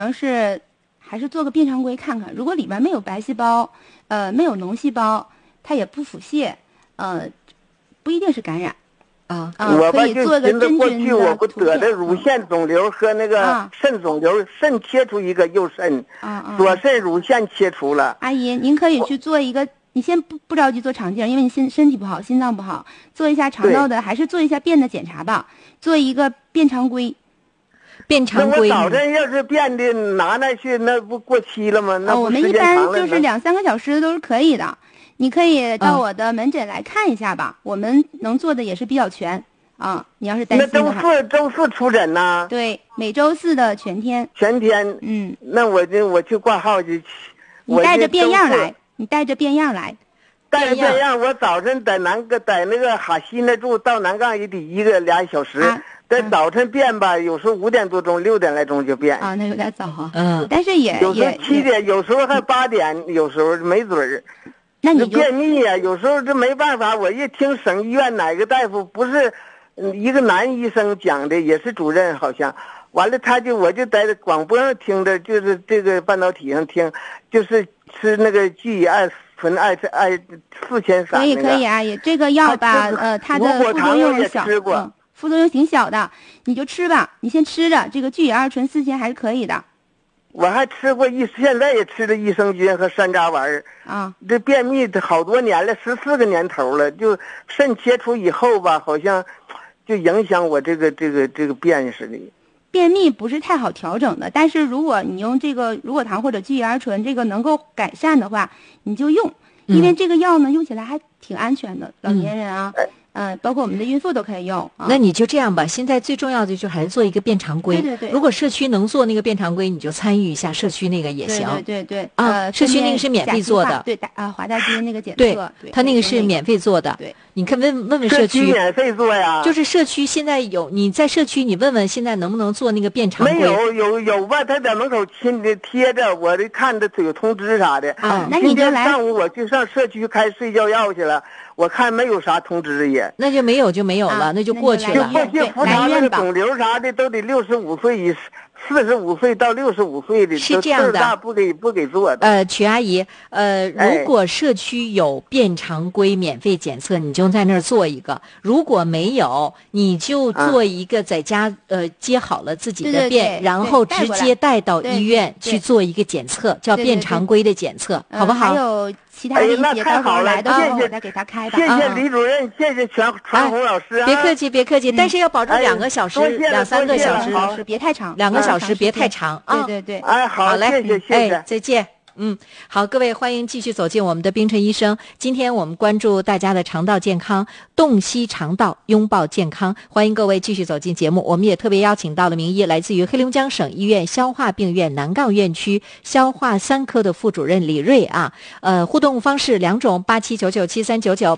是还是做个便常规看看，如果里边没有白细胞，没有脓细胞，它也不腹泻，不一定是感染。 我吧就寻思过去我不得的乳腺肿瘤和那个肾肿瘤，肾切除一个右肾，左肾乳腺切除了。 阿姨，您可以去做一个，你先不着急做肠镜，因为你身体不好，心脏不好，做一下肠道的，还是做一下便的检查吧，做一个便常规。 便常规。那我早晨要是便的拿那去，那不过期了吗？那我们一般就是2-3个小时都是可以的。你可以到我的门诊来看一下吧，我们能做的也是比较全啊。你要是担心的话， 那周四出诊呢？ 对，每周4的全天。 全天。那我去挂号去。 你带着变样来，带着变样。 我早晨在那个哈西那住，到南岗也得2小时。在早晨变吧，有时候5点多钟、6点来钟就变。 那有点早啊。但是也有时候7点，有时候还8点，有时候没准儿。 那你就便秘呀，有时候这没办法。我一听省医院哪个大夫不是一个男医生讲的，也是主任好像。完了我就在广播上听着，就是这个半导体上听，就是吃那个聚乙二醇4300。 可以阿姨，这个药吧，它的副作用小。副作用挺小的，你就吃吧，你先吃着，这个聚乙二醇4000还是可以的。 我还吃过现在也吃着益生菌和山楂丸这便秘好多年了，14个年头了，就肾切除以后吧，好像就影响我这个便似的。 便秘不是太好调整的，但是如果你用这个乳果糖或者聚乙二醇这个能够改善的话，你就用，因为这个药呢用起来还挺安全的，老年人啊。包括我们的孕妇都可以用。 那你就这样吧，现在最重要的就还是做一个便常规。 对。 如果社区能做那个便常规，你就参与一下社区那个也行。 对。 社区那个是免费做的。 对，华大基因那个检测。对，他那个是免费做的。 对， 你可问问社区。 免费做呀。 就是社区现在你在社区你问问现在能不能做那个便常规。 没有吧，他在门口贴着，我这看着有通知啥的。 那你就来。 上午我就上社区开睡觉药去了。我看没有啥通知也， 那就没有了，那就过去了。 过去复查那个肿瘤啥的都得65岁45岁到65岁的是这样的， 不给做的。 曲阿姨，如果社区有便常规免费检测，你就在那儿做一个；如果没有，你就做一个在家接好了自己的便，然后直接带到医院去做一个检测，叫便常规的检测，好不好？ 还有其他的一些到时候来的时候我再给他开吧。 谢谢李主任，谢谢传红老师。 别客气，但是要保证2个小时、2-3个小时， 别太长 ，2个小时别太长啊。 对。 好嘞，谢谢。 再见。好，各位欢迎继续走进我们的冰城医生。今天我们关注大家的肠道健康，洞悉肠道，拥抱健康。欢迎各位继续走进节目。我们也特别邀请到了名医，来自于黑龙江省医院消化病院南岗院区消化3科的副主任李瑞啊。互动方式2种，87997399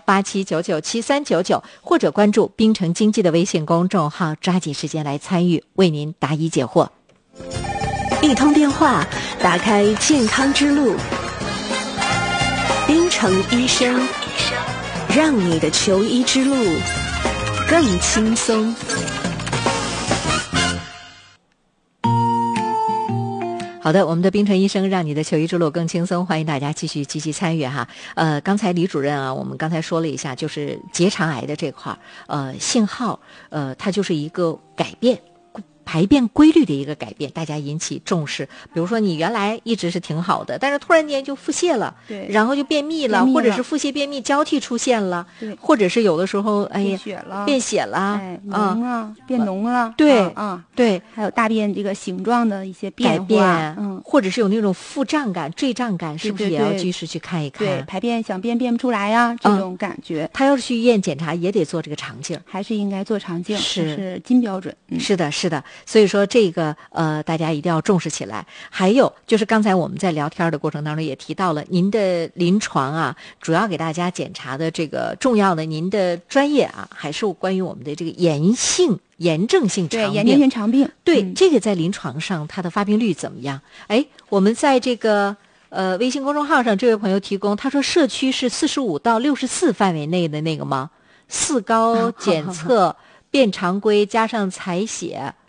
87997399，或者关注冰城经济的微信公众号，抓紧时间来参与，为您答疑解惑。 一通电话打开健康之路，冰城医生，让你的求医之路更轻松。 好的，我们的冰城医生让你的求医之路更轻松，欢迎大家继续积极参与哈。刚才李主任啊，我们刚才说了一下，就是结肠癌的这块信号，它就是一个改变。排便规律的一个改变，大家引起重视。比如说你原来一直是挺好的，但是突然间就腹泻了， 对， 然后就便秘了，或者是腹泻便秘交替出现了， 对， 或者是有的时候变血了， 脓变脓了， 对，对， 还有大便这个形状的一些改变，或者是有那种腹胀感、坠胀感，是不是也要及时去看一看？ 对，排便想便不出来呀，这种感觉， 他要是去医院检查也得做这个肠镜， 还是应该做肠镜， 是金标准， 是的。所以说这个大家一定要重视起来。还有就是刚才我们在聊天的过程当中也提到了您的临床啊，主要给大家检查的这个重要的您的专业啊，还是关于我们的这个炎症性肠病。 对，炎症性肠病。 对，这个在临床上它的发病率怎么样？我们在这个微信公众号上这位朋友提供，他说社区是45到64范围内的那个吗？4高检测。便常规加上采血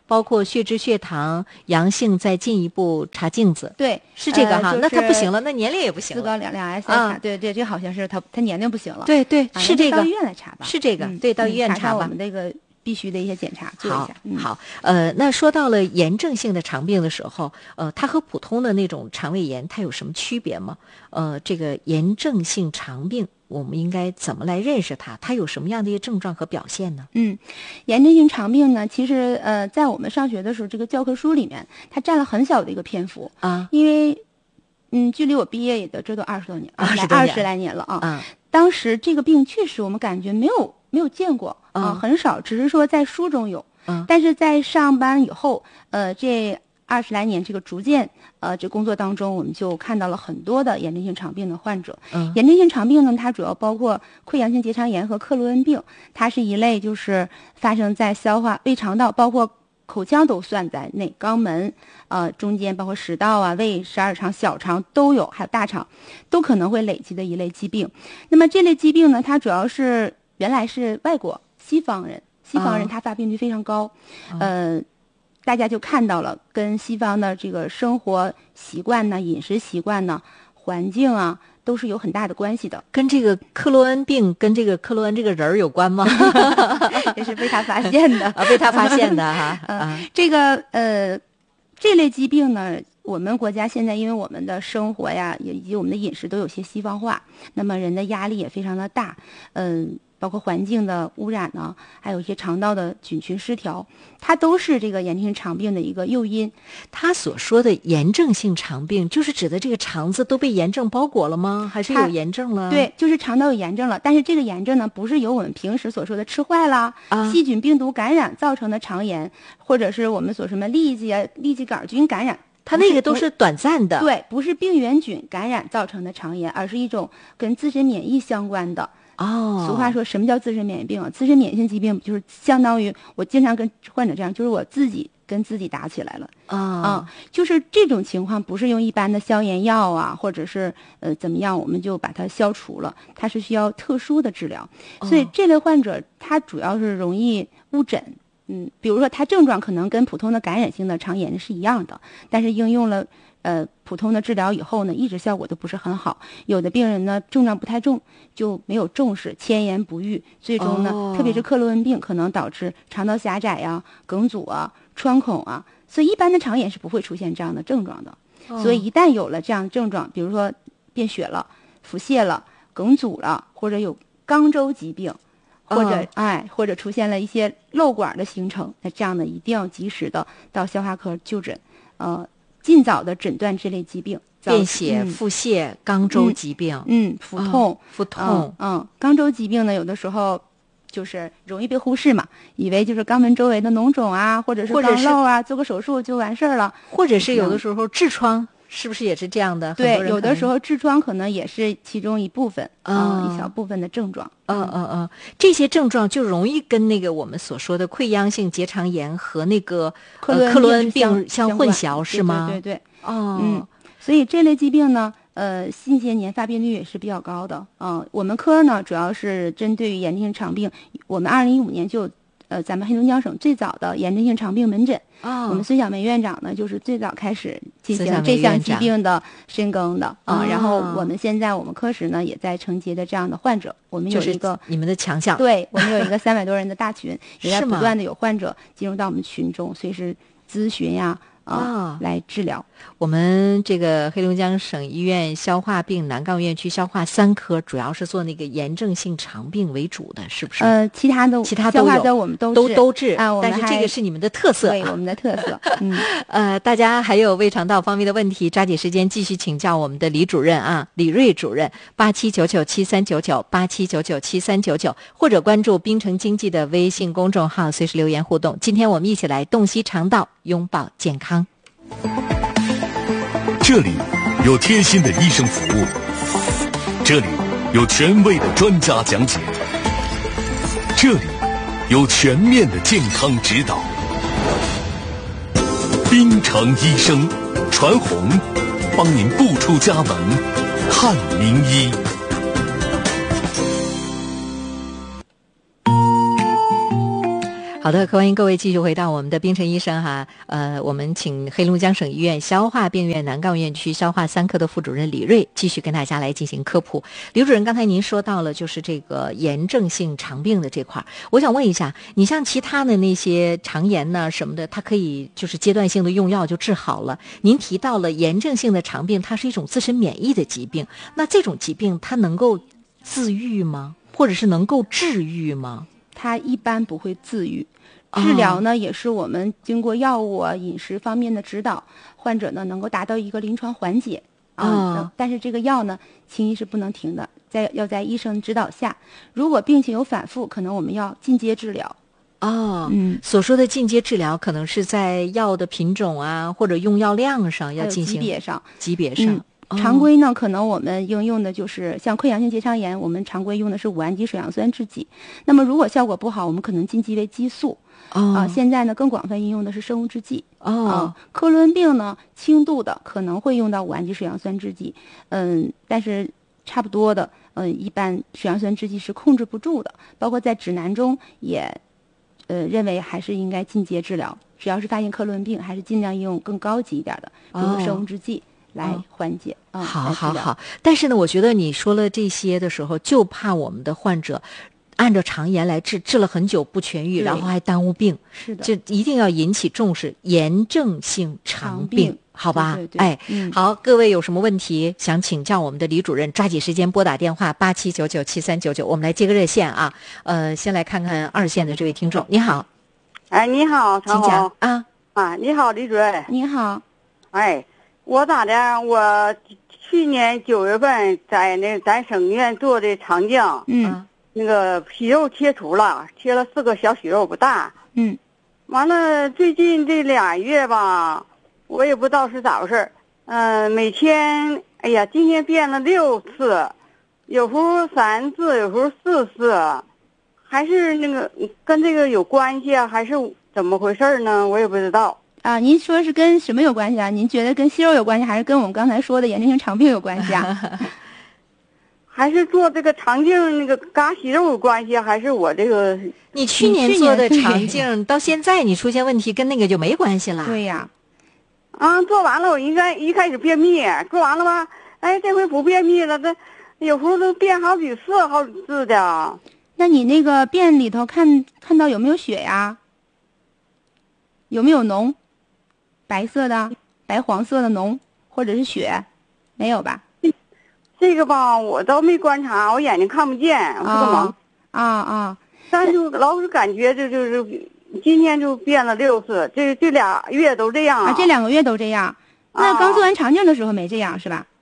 包括血脂、血糖阳性，再进一步查镜子。 对， 是这个哈。 就是、 那他不行了，那年龄也不行了。 4高2 S 查，对对，这好像是他年龄不行了。 对对，是这个。 到医院来查吧。 是这个，对，到医院查吧。 我们这个必须的一些检查做一下。 好，那说到了炎症性的肠病的时候，它和普通的那种肠胃炎它有什么区别吗？这个炎症性肠病我们应该怎么来认识它？它有什么样的一些症状和表现呢？ 炎症性肠病呢，其实在我们上学的时候，这个教科书里面它占了很小的一个篇幅啊，因为距离我毕业也这都20多年，20来年了啊。当时这个病确实我们感觉没有见过啊，很少，只是说在书中有。但是在上班以后，这20来年这个逐渐这工作当中，我们就看到了很多的炎症性肠病的患者。炎症性肠病呢，它主要包括溃疡性结肠炎和克罗恩病，它是一类就是发生在消化胃肠道，包括口腔都算在内，肛门中间包括食道啊、胃、十二肠、小肠都有，还有大肠都可能会累积的一类疾病。那么这类疾病呢，它主要是原来是外国西方人他发病率非常高，大家就看到了跟西方的这个生活习惯呢、饮食习惯呢、环境啊，都是有很大的关系的。 跟这个克罗恩病跟这个克罗恩这个人有关吗？ 也是被他发现的被他发现的哈。 这个这类疾病呢，我们国家现在因为我们的生活呀，以及我们的饮食都有些西方化，那么人的压力也非常的大，包括环境的污染呢，还有一些肠道的菌群失调，它都是这个炎症性肠病的一个诱因。 他所说的炎症性肠病，就是指的这个肠子都被炎症包裹了吗？还是有炎症了？ 对，就是肠道有炎症了，但是这个炎症呢，不是由我们平时所说的吃坏了、细菌病毒感染造成的肠炎，或者是我们所什么痢疾啊、痢疾杆菌感染。 它那个都是短暂的， 对，不是病原菌感染造成的肠炎，而是一种跟自身免疫相关的。俗话说什么叫自身免疫病啊？自身免疫性疾病就是相当于我经常跟患者这样，就是我自己跟自己打起来了就是这种情况不是用一般的消炎药啊，或者是怎么样我们就把它消除了，它是需要特殊的治疗。所以这类患者他主要是容易误诊。比如说他症状可能跟普通的感染性的肠炎是一样的，但是应用了普通的治疗以后呢，一直效果都不是很好。有的病人呢症状不太重，就没有重视，迁延不愈，最终呢，特别是克罗恩病可能导致肠道狭窄呀、梗阻啊、穿孔啊，所以一般的肠炎是不会出现这样的症状的。所以一旦有了这样的症状，比如说便血了、腹泻了、梗阻了，或者有肛周疾病。或者出现了一些漏管的形成，那这样呢，一定要及时的到消化科就诊，尽早的诊断这类疾病。 便血、腹泻、肛周疾病， 腹痛，肛周疾病呢，有的时候就是容易被忽视嘛，以为就是肛门周围的脓肿啊，或者是肛瘘啊，做个手术就完事儿了， 或者是有的时候痔疮。是不是也是这样的？ 对，有的时候痔疮可能也是其中一部分一小部分的症状。 这些症状就容易跟那个我们所说的溃疡性结肠炎和那个克罗恩病相混淆，是吗？ 对。所以这类疾病呢，近些年发病率也是比较高的。我们科呢主要是针对于炎症性肠病，我们2015年就咱们黑龙江省最早的炎症性肠病门诊。我们孙晓梅院长呢，就是最早开始进行这项疾病的深耕的然后我们现在我们科室呢也在承接的这样的患者，我们有一个你们的强项， 对，我们有一个300多人的大群，也在不断的有患者进入到我们群中，随时咨询呀。来治疗。 我们这个黑龙江省医院消化病南岗院区消化3科，主要是做那个炎症性肠病为主的，是不是？ 其他都消化的我们都治但是这个是你们的特色， 对，我们的特色。 大家还有胃肠道方面的问题，抓紧时间继续请教我们的李主任李瑞主任，87997399，87997399，或者关注滨城经济的微信公众号，随时留言互动。今天我们一起来洞悉肠道，拥抱健康。 这里有贴心的医生服务，这里有权威的专家讲解，这里有全面的健康指导。滨城医生传红，帮您不出家门看名医。 好的，欢迎各位继续回到我们的冰城医生哈。我们请黑龙江省医院消化病院南岗院区消化3科的副主任李瑞继续跟大家来进行科普。李主任，刚才您说到了就是这个炎症性肠病的这块，我想问一下，你像其他的那些肠炎呢什么的，它可以就是阶段性的用药就治好了。您提到了炎症性的肠病，它是一种自身免疫的疾病，那这种疾病它能够自愈吗？或者是能够治愈吗？ 它一般不会自愈。治疗呢，也是我们经过药物啊、饮食方面的指导，患者呢能够达到一个临床缓解但是这个药呢，轻易是不能停的，要在医生指导下。如果病情有反复，可能我们要进阶治疗。 所说的进阶治疗，可能是在药的品种啊，或者用药量上要进行级别上。 常规呢，可能我们应用的就是像溃疡性结肠炎，我们常规用的是5氨基水杨酸制剂。那么如果效果不好，我们可能晋级为激素。现在呢更广泛应用的是生物制剂。克伦病呢轻度的可能会用到5氨基水杨酸制剂，但是差不多的，一般水杨酸制剂是控制不住的。包括在指南中也，认为还是应该进阶治疗。只要是发现克伦病，还是尽量用更高级一点的，比如说生物制剂。来缓解好。但是呢，我觉得你说了这些的时候，就怕我们的患者按照肠炎来治了很久不痊愈，然后还耽误病。 是的， 就一定要引起重视炎症性肠病，好吧？ 对， 好，各位有什么问题想请教我们的李主任，抓紧时间拨打电话87997399，我们来接个热线啊。先来看看2线的这位听众，你好。 哎，你好， 请讲你好，李主任。 你好。 哎。我咋的？我去年9月份在咱省医院做的肠镜，那个息肉切除了，切了4个小息肉，不大。完了最近这2月吧，我也不知道是咋回事，每天，哎呀，今天变了6次，有时候3次，有时候4次，还是那个跟这个有关系啊，还是怎么回事呢？我也不知道。 您说是跟什么有关系啊？您觉得跟息肉有关系，还是跟我们刚才说的炎症性肠病有关系啊？ 还是做这个肠镜那个嘎息肉有关系，还是我这个？ 你去年做的肠镜到现在你出现问题，跟那个就没关系了。 对呀。 做完了我应该一开始便秘，做完了吧？哎，这回不便秘了，这有时候都便好几次的。 那你那个便里头看到有没有血呀？有没有脓？白色的、白黄色的脓，或者是血，没有吧？ 这个吧，我倒没观察，我眼睛看不见，我是个盲。但是老是感觉就是今天就变了6次，这2月都这样。 这2个月都这样。那刚做完肠镜的时候没这样是吧？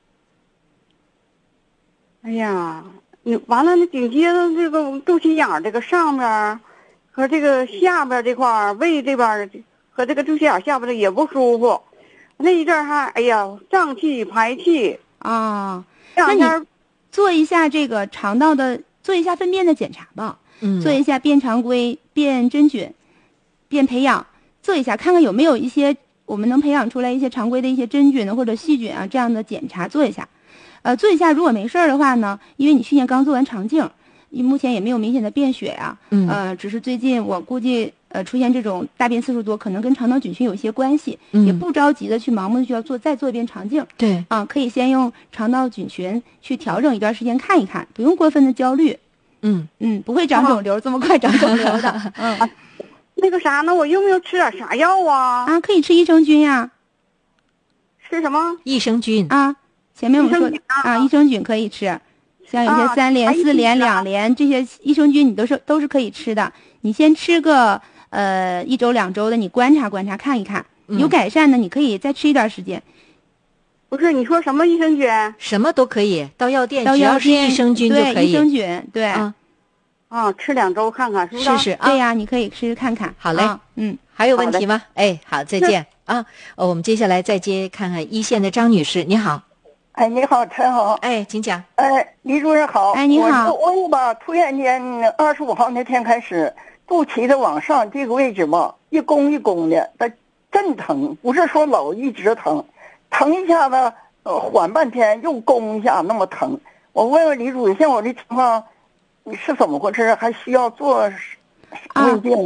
哎呀，完了，那紧接着这个肚脐眼这个上面和这个下边这块胃这边和这个肚脐眼下边的也不舒服，那一阵还哎呀胀气排气那你做一下这个肠道的，做一下粪便的检查吧，做一下便常规、便真菌、便培养，做一下看看有没有一些我们能培养出来一些常规的一些真菌或者细菌啊这样的检查做一下，做一下如果没事的话呢，因为你去年刚做完肠镜，目前也没有明显的便血呀，只是最近我估计出现这种大便次数多，可能跟肠道菌群有些关系，也不着急的去盲目的需要再做一遍肠镜。 对可以先用肠道菌群去调整一段时间看一看，不用过分的焦虑。不会长肿瘤，这么快长肿瘤的。 那个啥呢？我用不用吃点啥药啊？ 可以吃益生菌呀。 吃什么？ 益生菌前面我们说益生菌可以吃，像有些3联、4联、2联这些益生菌，你都是可以吃的。你先吃个1周2周的，你观察观察看一看，有改善的你可以再吃一段时间。 不是，你说什么益生菌？ 什么都可以，到药店只要是益生菌就可以。 益生菌对。 吃2周看看，是不是？ 是对呀，你可以试试看看。 好嘞，还有问题吗？好，再见我们接下来再接看看1线的张女士，你好。 你好，陈好。 请讲。 李主任好。 你好。 我吧，突然间25号那天开始，肚脐的往上这个位置吧，一弓一弓的，它真疼，不是说老一直疼，疼一下子缓半天又弓一下那么疼。我问问李主任，像我这情况，是怎么回事？还需要做胃镜吗？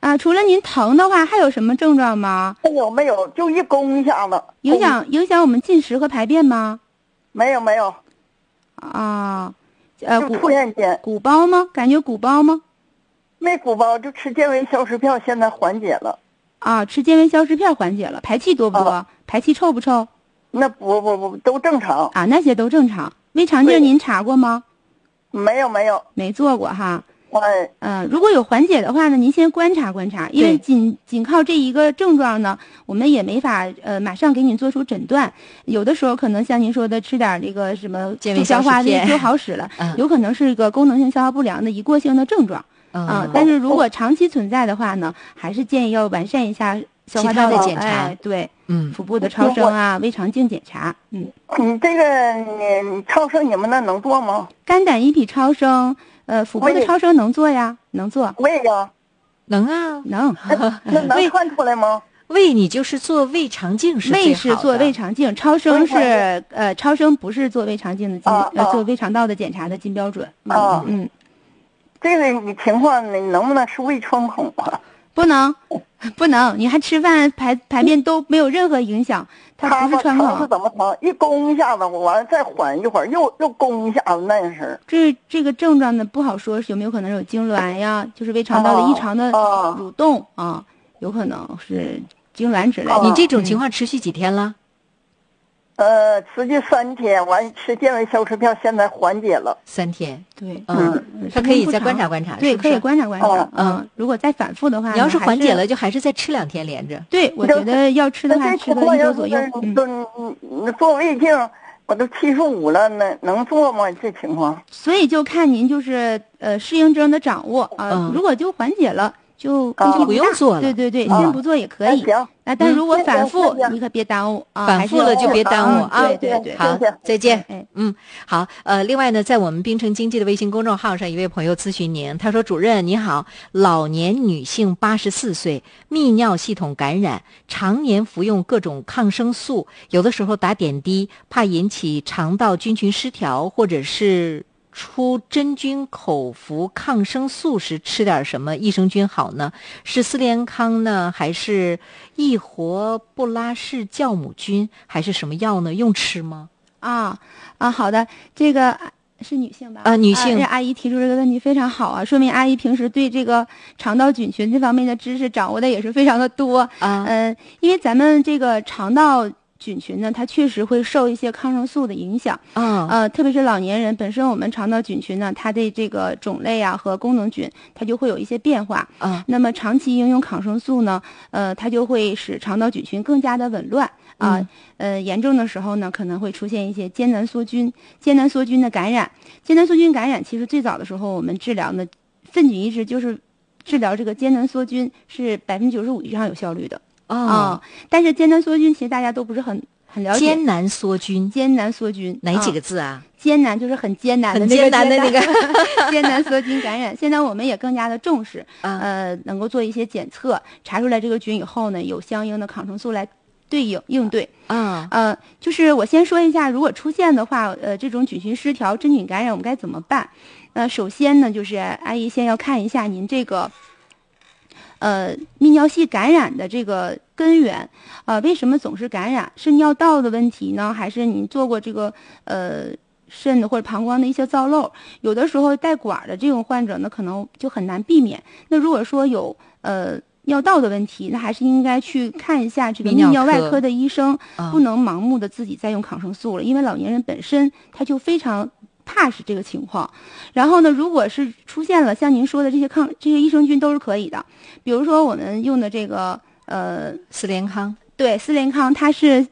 啊，除了您疼的话，还有什么症状吗？ 没有，就一攻一下子。 影响我们进食和排便吗？ 没有。 啊， 就突然间鼓包吗？感觉鼓包吗？ 没鼓包，就吃健胃消食片，现在缓解了。 啊，吃健胃消食片缓解了，排气多不多？排气臭不臭？ 那不都正常啊，那些都正常。胃肠镜您查过吗？ 没有， 没做过哈。 哎， 如果有缓解的话呢，您先观察观察，因为仅靠这一个症状呢，我们也没法马上给您做出诊断。有的时候可能像您说的，吃点这个什么助消化的就好使了，有可能是一个功能性消化不良的一过性的症状。但是如果长期存在的话呢，还是建议要完善一下消化道的检查。 对，腹部的超声啊，胃肠镜检查。 这个你超声你们那能做吗？ 肝胆胰脾超声。腹部的超声能做呀，能做。 胃呀， 能啊， 能。 那能看出来吗？ 胃你就是做胃肠镜是最好的。 胃是做胃肠镜，超声是超声不是做胃肠镜的做胃肠道的检查的金标准。 这个你情况你能不能是胃穿孔啊？ 不能，你还吃饭排便都没有任何影响，它不是穿孔。 是怎么疼？一攻一下子，我完了再缓一会儿，又攻一下子那样式。 这个症状呢不好说，有没有可能有痉挛呀？就是胃肠道的异常的蠕动啊，有可能是痉挛之类的。 你这种情况持续几天了？ 持续3天，完吃健胃消食片，现在缓解了。 3天， 对， 他可以再观察观察， 对，可以观察观察。如果再反复的话， 你要是缓解了，就还是再吃2天连着。 对，我觉得要吃的话，吃个1周左右。 做胃镜，我都75了，能做吗？这情况？ 所以就看您就是适应症的掌握啊。如果就缓解了。就不用做了， 对，先不做也可以。 行， 但如果反复，你可别耽误啊。 反复了就别耽误啊。 对， 好，再见。好。另外呢，在我们滨城经济的微信公众号上，一位朋友咨询您，他说：“主任你好，老年女性84岁，泌尿系统感染，常年服用各种抗生素，有的时候打点滴，怕引起肠道菌群失调，或者是。”出真菌口服抗生素时吃点什么益生菌好呢？是斯联康呢，还是益活布拉氏酵母菌，还是什么药呢？用吃吗？ 好的，这个是女性吧？ 女性。 这阿姨提出这个问题非常好啊，说明阿姨平时对这个肠道菌群这方面的知识掌握的也是非常的多因为咱们这个肠道菌群呢，它确实会受一些抗生素的影响特别是老年人本身，我们肠道菌群呢，它的这个种类啊和功能菌，它就会有一些变化那么长期应用抗生素呢，它就会使肠道菌群更加的紊乱严重的时候呢，可能会出现一些艰难梭菌的感染。艰难梭菌感染，其实最早的时候我们治疗呢，粪菌移植就是治疗这个艰难梭菌是95%以上有效率的。但是艰难梭菌其实大家都不是很了解。 艰难梭菌哪几个字啊？ 艰难就是很艰难的那个艰难梭菌感染。现在我们也更加的重视能够做一些检测，查出来这个菌以后呢，有相应的抗生素来应对就是我先说一下，如果出现的话这种菌群失调、真菌感染我们该怎么办首先呢，就是阿姨先要看一下您这个泌尿系感染的这个根源为什么总是感染？是尿道的问题呢，还是你做过这个肾的或者膀胱的一些造瘘？有的时候带管的这种患者呢，可能就很难避免。那如果说有尿道的问题，那还是应该去看一下这个泌尿外科的医生，不能盲目的自己再用抗生素了，因为老年人本身他就非常怕是这个情况。然后呢，如果是出现了像您说的这些益生菌都是可以的，比如说我们用的这个斯联康， 对，斯联康它是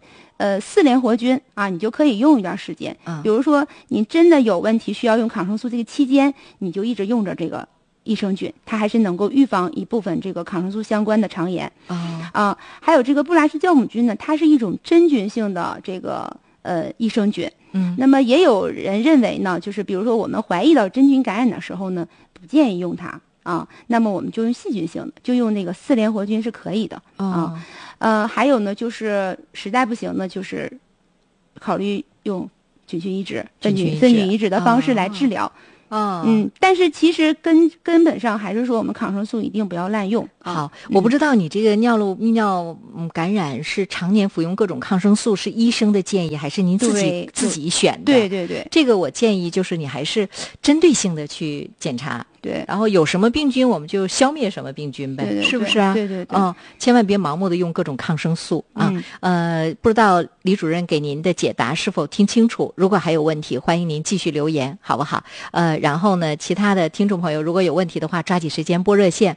4联活菌你就可以用一段时间比如说你真的有问题需要用抗生素，这个期间你就一直用着这个益生菌，它还是能够预防一部分这个抗生素相关的肠炎还有这个布拉氏酵母菌呢，它是一种真菌性的这个益生菌那么也有人认为呢，就是比如说我们怀疑到真菌感染的时候呢，不建议用它那么我们就用细菌性的，就用那个4联活菌是可以的还有呢，就是实在不行呢，就是考虑用菌群移植、粪菌移植的方式来治疗但是其实根本上还是说我们抗生素一定不要滥用好，我不知道你这个泌尿感染是常年服用各种抗生素，是医生的建议还是您自己选的？ 对对对， 这个我建议就是你还是针对性的去检查。 对， 然后有什么病菌我们就消灭什么病菌呗， 对对对， 是不是啊？ 对对对， 千万别盲目的用各种抗生素啊。不知道李主任给您的解答是否听清楚？如果还有问题，欢迎您继续留言，好不好？然后呢，其他的听众朋友如果有问题的话，抓紧时间拨热线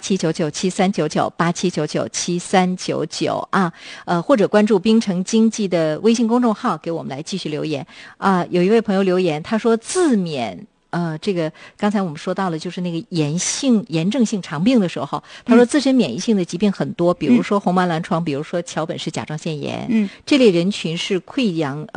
8799739987399739啊，或者关注滨城经济的微信公众号，给我们来继续留言啊。有一位朋友留言，他说自免。这个刚才我们说到了，就是那个炎症性肠病的时候，他说自身免疫性的疾病很多，比如说红斑狼疮，比如说桥本氏甲状腺炎，这类人群是溃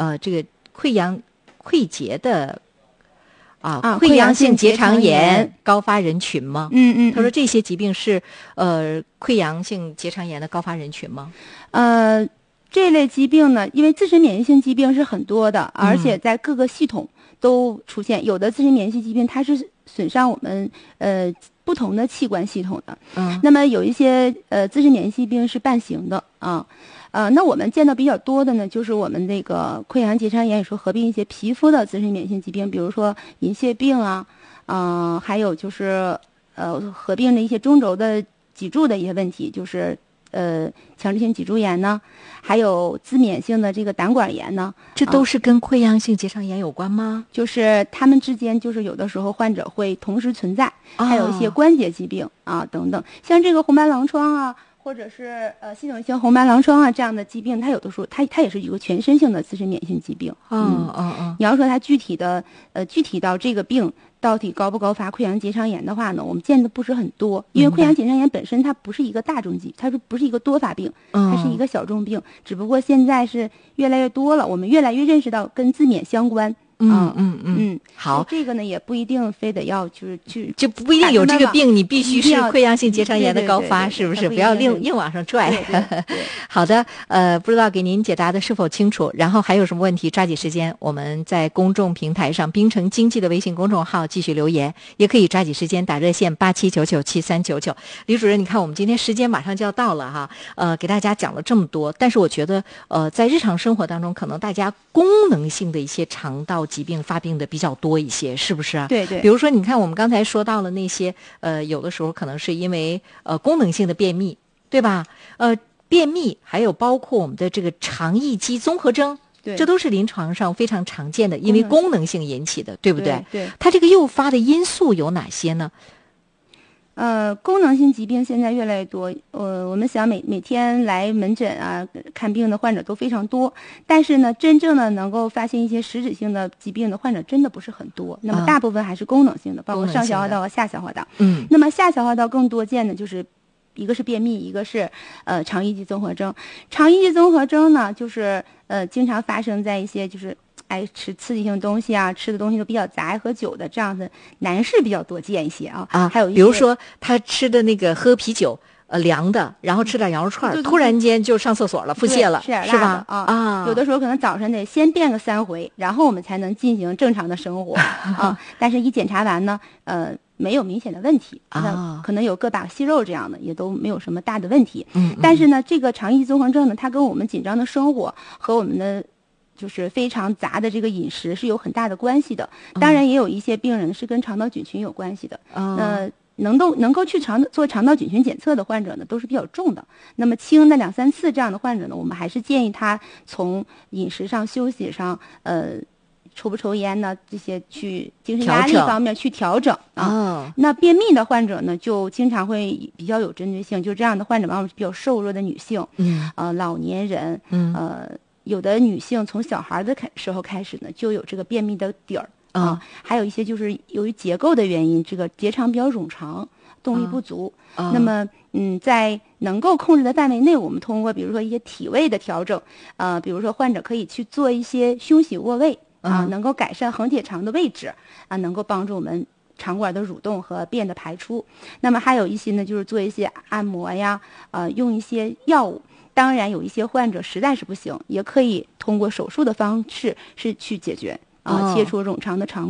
结的溃疡性结肠炎高发人群吗？他说这些疾病是溃疡性结肠炎的高发人群吗？ 这类疾病呢，因为自身免疫性疾病是很多的，而且在各个系统都出现，有的自身免疫性疾病它是损伤我们不同的器官系统的，那么有一些自身免疫疾病是半形的啊，那我们见到比较多的呢，就是我们那个溃疡结肠炎，有时候合并一些皮肤的自身免疫性疾病，比如说银屑病啊，还有就是合并了一些中轴的脊柱的一些问题，就是强直性脊柱炎呢，还有自免性的这个胆管炎呢， 这都是跟溃疡性结肠炎有关吗？ 就是他们之间就是有的时候患者会同时存在，还有一些关节疾病啊等等，像这个红斑狼疮啊，或者是系统性红斑狼疮啊这样的疾病，它有的时候它也是一个全身性的自身免疫性疾病。你要说它具体到这个病到底高不高发溃疡结肠炎的话呢，我们见的不是很多，因为溃疡结肠炎本身它不是一个大众疾，它不是一个多发病，它是一个小众病，只不过现在是越来越多了，我们越来越认识到跟自免相关。好，这个呢也不一定非得要就不一定有这个病，你必须是溃疡性结肠炎的高发，是不是？不要硬往上拽。好的，不知道给您解答的是否清楚？然后还有什么问题，抓紧时间，我们在公众平台上滨城经济的微信公众号继续留言，也可以抓紧时间打热线87997399。李主任，你看我们今天时间马上就要到了哈，给大家讲了这么多，但是我觉得在日常生活当中，可能大家功能性的一些肠道疾病发病的比较多一些，是不是啊？ 对对。 比如说，你看我们刚才说到了那些，有的时候可能是因为功能性的便秘，对吧？便秘还有包括我们的这个肠易激综合征，这都是临床上非常常见的，因为功能性引起的，对不对？ 对。 它这个诱发的因素有哪些呢？ 功能性疾病现在越来越多，我们想每天来门诊啊看病的患者都非常多，但是呢，真正的能够发现一些实质性的疾病的患者真的不是很多，那么大部分还是功能性的，包括上消化道和下消化道。那么下消化道更多见的就是一个是便秘，一个是肠易激综合征。肠易激综合征呢，就是经常发生在一些就是爱吃刺激性东西啊，吃的东西都比较杂，爱喝酒的这样的男士比较多见一些啊。还有一些比如说他吃的那个喝啤酒凉的，然后吃点羊肉串，突然间就上厕所了，腹泻了，是吧？ 有的时候可能早上得先便个3回，然后我们才能进行正常的生活啊。但是一检查完呢，没有明显的问题，可能有个把息肉这样的，也都没有什么大的问题。但是呢，这个肠易激综合征呢，它跟我们紧张的生活和我们的就是非常杂的这个饮食是有很大的关系的。当然，也有一些病人是跟肠道菌群有关系的。能够去做肠道菌群检测的患者呢，都是比较重的。那么轻的2、3次这样的患者呢，我们还是建议他从饮食上、休息上，抽不抽烟呢，这些去精神压力方面去调整啊。那便秘的患者呢，就经常会比较有针对性，就这样的患者往往是比较瘦弱的女性，老年人，有的女性从小孩的时候开始呢，就有这个便秘的底儿。还有一些就是由于结构的原因，这个结肠比较冗长，动力不足。那么在能够控制的范围内，我们通过比如说一些体位的调整，比如说患者可以去做一些胸洗卧位能够改善横铁肠的位置能够帮助我们肠管的蠕动和便的排出。那么还有一些呢，就是做一些按摩呀，用一些药物。当然有一些患者实在是不行，也可以通过手术的方式是去解决。切除冗长的肠管。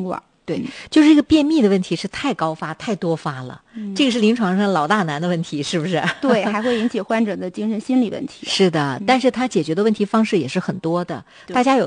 对，就是这个便秘的问题是太高发、太多发了，这个是临床上老大难的问题，是不是？ 对，还会引起患者的精神心理问题。 是的，但是他解决的问题方式也是很多的，大家有